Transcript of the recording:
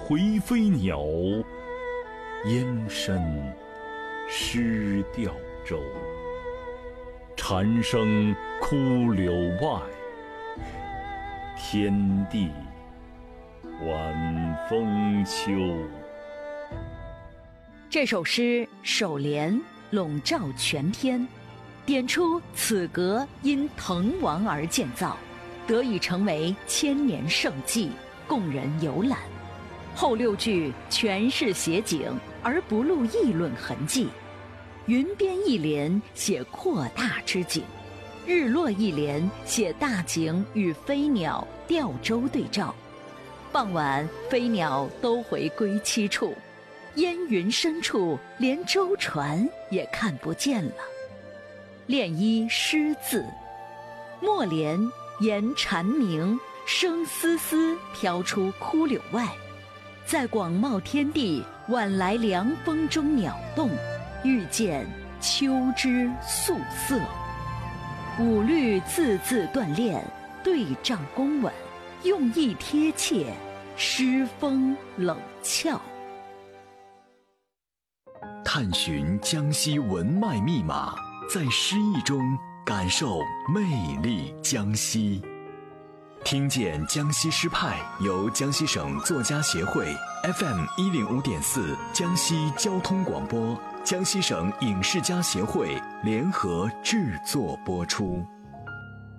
回飞鸟，燕身失钓舟。蝉声哭柳外，天地晚风秋。 这首诗首联笼罩全篇，点出此阁因滕王而建造，得以成为千年圣迹，供人游览。后6句全是写景，而不露议论痕迹。云边一联写扩大之景，日落一联写大景与飞鸟钓舟对照。傍晚飞鸟都回归栖处，烟云深处连舟船也看不见了。练一诗字，末联言蝉鸣，声丝丝飘出枯柳外，在广袤天地晚来凉风中鸟动，欲见秋之素色。五律字字锻炼，对仗工稳，用意贴切，诗风冷峭。 探寻江西文脉密码，在诗意中感受魅力江西。听见江西诗派由江西省作家协会 FM105.4 江西交通广播、江西省影视家协会联合制作播出。